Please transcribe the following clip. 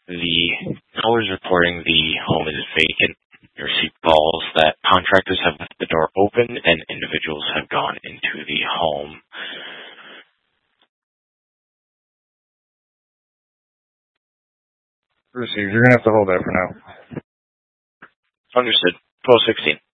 The caller is reporting the home is vacant. You receive calls that contractors have left the door open and individuals have gone into the home. Received. You're going to have to hold that for now. Understood. 1216.